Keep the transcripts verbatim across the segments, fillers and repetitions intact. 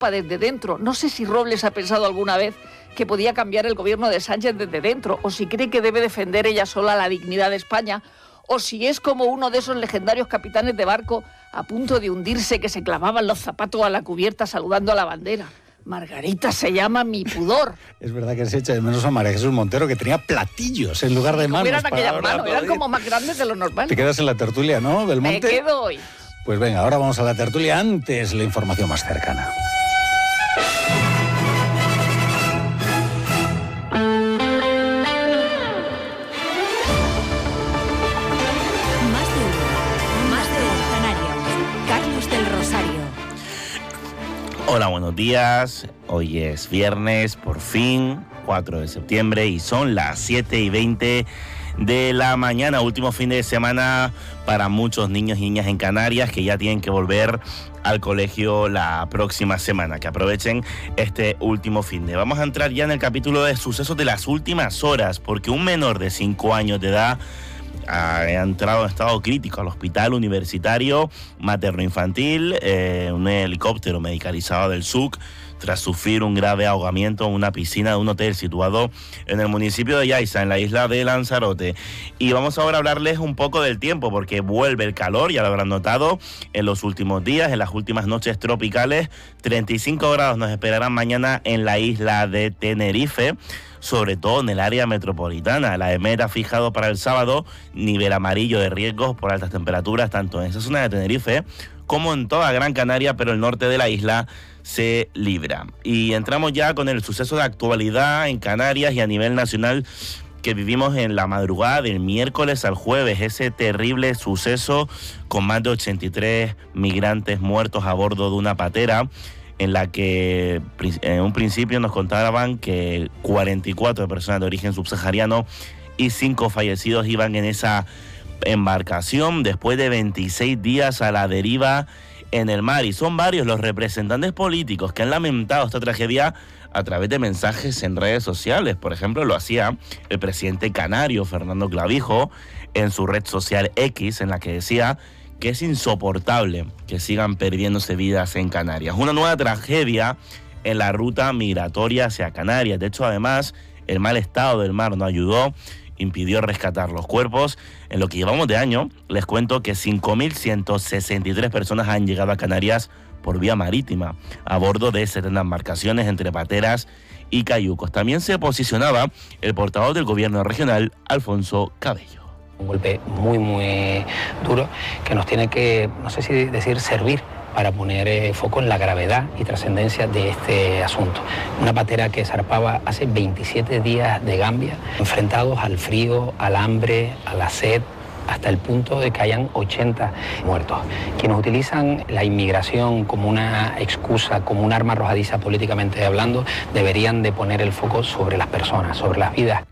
desde dentro. No sé si Robles ha pensado alguna vez que podía cambiar el gobierno de Sánchez desde dentro, o si cree que debe defender ella sola la dignidad de España, o si es como uno de esos legendarios capitanes de barco a punto de hundirse que se clavaban los zapatos a la cubierta saludando a la bandera. Margarita se llama mi pudor. Es verdad que se echa de menos a María Jesús Montero, que tenía platillos en lugar de manos. Eran aquellas para manos, eran como más grandes de lo normal. Te quedas en la tertulia, ¿no, Belmonte? Me quedo hoy. Pues venga, ahora vamos a la tertulia, antes la información más cercana. Hola, buenos días. Hoy es viernes, por fin, cuatro de septiembre, y son las siete y veinte de la mañana. Último fin de semana para muchos niños y niñas en Canarias que ya tienen que volver al colegio la próxima semana. Que aprovechen este último fin de. Vamos a entrar ya en el capítulo de sucesos de las últimas horas, porque un menor de cinco años de edad ha entrado en estado crítico al hospital universitario materno-infantil, eh, un helicóptero medicalizado del S U C, tras sufrir un grave ahogamiento en una piscina de un hotel situado en el municipio de Yaiza, en la isla de Lanzarote. Y vamos ahora a hablarles un poco del tiempo, porque vuelve el calor, ya lo habrán notado en los últimos días, en las últimas noches tropicales. treinta y cinco grados nos esperarán mañana en la isla de Tenerife, sobre todo en el área metropolitana. La E M E T ha fijado para el sábado nivel amarillo de riesgos por altas temperaturas, tanto en esa zona de Tenerife como en toda Gran Canaria, pero el norte de la isla se libra. Y entramos ya con el suceso de actualidad en Canarias y a nivel nacional que vivimos en la madrugada del miércoles al jueves, ese terrible suceso con más de ochenta y tres migrantes muertos a bordo de una patera, en la que en un principio nos contaban que cuarenta y cuatro personas de origen subsahariano y cinco fallecidos iban en esa embarcación después de veintiséis días a la deriva en el mar. Y son varios los representantes políticos que han lamentado esta tragedia a través de mensajes en redes sociales. Por ejemplo, lo hacía el presidente canario, Fernando Clavijo, en su red social X, en la que decía que es insoportable que sigan perdiéndose vidas en Canarias. Una nueva tragedia en la ruta migratoria hacia Canarias. De hecho, además, el mal estado del mar no ayudó, impidió rescatar los cuerpos. En lo que llevamos de año, les cuento que cinco mil ciento sesenta y tres personas han llegado a Canarias por vía marítima, a bordo de setenta embarcaciones entre pateras y cayucos. También se posicionaba el portavoz del gobierno regional, Alfonso Cabello. Un golpe muy, muy duro que nos tiene que, no sé si decir, servir para poner eh, foco en la gravedad y trascendencia de este asunto. Una patera que zarpaba hace veintisiete días de Gambia, enfrentados al frío, al hambre, a la sed, hasta el punto de que hayan ochenta muertos. Quienes utilizan la inmigración como una excusa, como un arma arrojadiza políticamente hablando, deberían de poner el foco sobre las personas, sobre las vidas.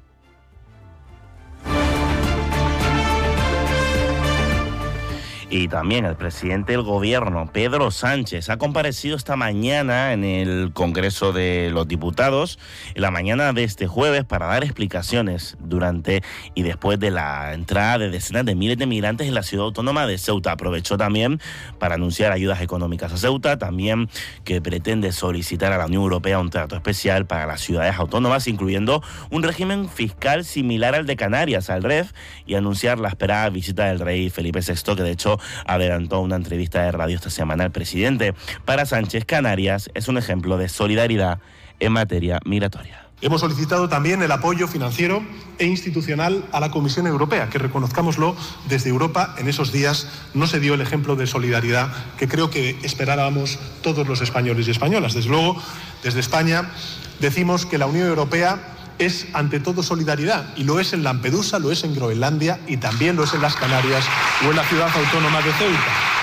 Y también el presidente del gobierno, Pedro Sánchez, ha comparecido esta mañana en el Congreso de los Diputados, en la mañana de este jueves, para dar explicaciones durante y después de la entrada de decenas de miles de migrantes en la ciudad autónoma de Ceuta. Aprovechó también para anunciar ayudas económicas a Ceuta, también que pretende solicitar a la Unión Europea un trato especial para las ciudades autónomas, incluyendo un régimen fiscal similar al de Canarias, al R E F, y anunciar la esperada visita del rey Felipe sexto, que de hecho adelantó una entrevista de radio esta semana al presidente. Para Sánchez, Canarias es un ejemplo de solidaridad en materia migratoria. Hemos solicitado también el apoyo financiero e institucional a la Comisión Europea, que reconozcámoslo, desde Europa en esos días no se dio el ejemplo de solidaridad que creo que esperábamos todos los españoles y españolas. Desde luego, desde España decimos que la Unión Europea es ante todo solidaridad, y lo es en Lampedusa, lo es en Groenlandia y también lo es en las Canarias o en la ciudad autónoma de Ceuta.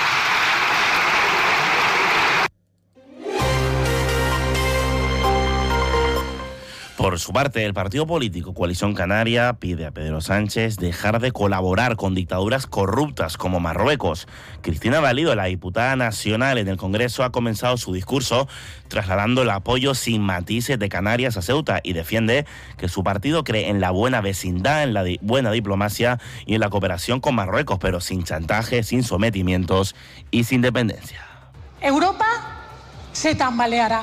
Por su parte, el partido político Coalición Canaria pide a Pedro Sánchez dejar de colaborar con dictaduras corruptas como Marruecos. Cristina Valido, la diputada nacional en el Congreso, ha comenzado su discurso trasladando el apoyo sin matices de Canarias a Ceuta y defiende que su partido cree en la buena vecindad, en la di- buena diplomacia y en la cooperación con Marruecos, pero sin chantaje, sin sometimientos y sin dependencia. Europa se tambaleará.